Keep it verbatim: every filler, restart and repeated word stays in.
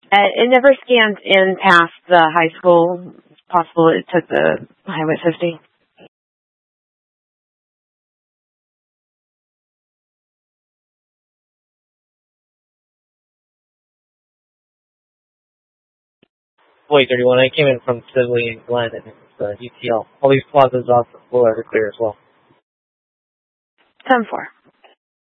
Uh, it never scanned in past the high school. It's possible it took the Highway fifty. Wait, thirty-one. I came in from Sibley and Glen, and it's uh, U T L. All these plazas off the floor are clear as well. ten four.